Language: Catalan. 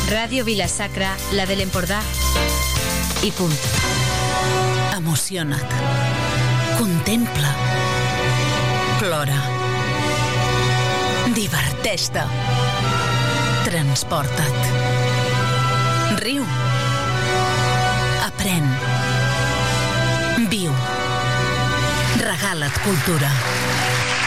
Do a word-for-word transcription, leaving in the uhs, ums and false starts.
Ràdio Vila-sacra, la de l'Empordà. I punt. Emociona't. Contempla. Plora. Diverteix-te. Transporta't. Riu. Aprèn. Viu. Regala't cultura.